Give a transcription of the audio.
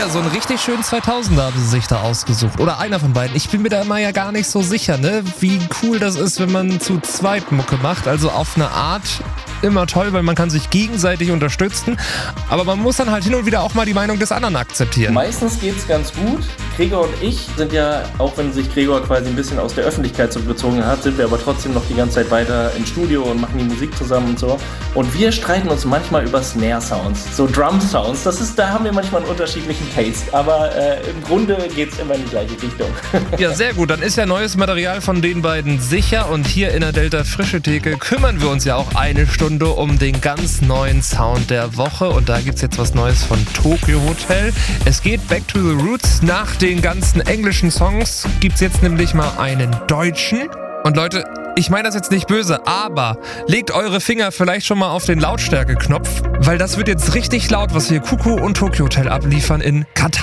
Ja, so einen richtig schönen 2000er haben sie sich da ausgesucht. Oder einer von beiden. Ich bin mir da immer ja gar nicht so sicher, ne? Wie cool das ist, wenn man zu zweit Mucke macht. Also auf eine Art immer toll, weil man kann sich gegenseitig unterstützen. Aber man muss dann halt hin und wieder auch mal die Meinung des anderen akzeptieren. Meistens geht's ganz gut. Gregor und ich sind ja, auch wenn sich Gregor quasi ein bisschen aus der Öffentlichkeit zurückgezogen hat, sind wir aber trotzdem noch die ganze Zeit weiter im Studio und machen die Musik zusammen und so. Und wir streiten uns manchmal über Snare-Sounds, so Drum-Sounds. Da haben wir manchmal einen unterschiedlichen Taste. Aber im Grunde geht's immer in die gleiche Richtung. Ja, sehr gut. Dann ist ja neues Material von den beiden sicher. Und hier in der Delta Frische Theke kümmern wir uns ja auch eine Stunde um den ganz neuen Sound der Woche. Und da gibt's jetzt was Neues von Tokyo Hotel. Es geht back to the roots. Nach den ganzen englischen Songs gibt's jetzt nämlich mal einen deutschen. Und Leute, ich meine das jetzt nicht böse, aber legt eure Finger vielleicht schon mal auf den Lautstärke-Knopf, weil das wird jetzt richtig laut, was hier Kuku und Tokyo Hotel abliefern in Katar.